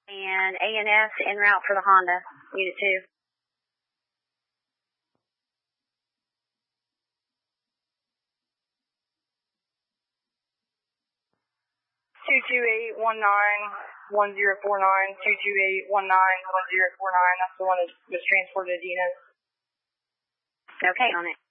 And ANS en route for the Honda, Unit 2. 228191049, 228191049. That's the one that was transported to Enos. Okay, on it.